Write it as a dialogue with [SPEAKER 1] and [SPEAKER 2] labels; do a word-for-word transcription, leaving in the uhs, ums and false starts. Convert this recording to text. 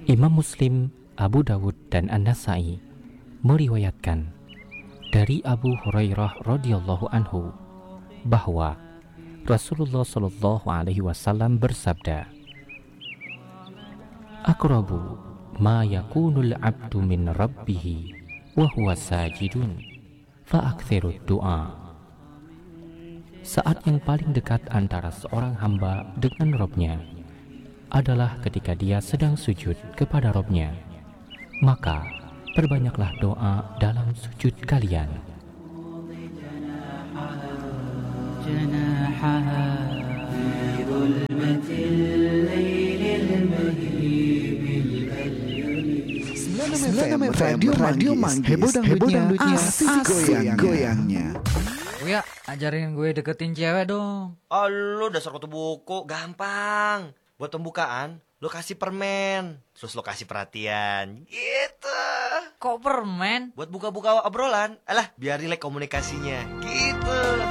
[SPEAKER 1] Imam Muslim, Abu Dawud, dan An-Nasa'i meriwayatkan dari Abu Hurairah radhiyallahu anhu bahwa Rasulullah Shallallahu alaihi wasallam bersabda, "Aqrabu ma yakunul abdu min rabbih wa huwa sajidun fa aktsirud du'a." Saat yang paling dekat antara seorang hamba dengan Robnya adalah ketika dia sedang sujud kepada Robnya. Maka perbanyaklah doa dalam sujud kalian.
[SPEAKER 2] sembilan puluh enam F M Radio Manggis, heboh dangdutnya, asik goyang-goyangnya.
[SPEAKER 3] Uya, ajarin gue deketin cewek dong.
[SPEAKER 4] Oh, lu dasar kutu buku, gampang. Buat pembukaan, lu kasih permen, terus lu kasih perhatian, gitu.
[SPEAKER 3] Kok permen?
[SPEAKER 4] Buat buka-buka obrolan, alah biar rileks komunikasinya, gitu.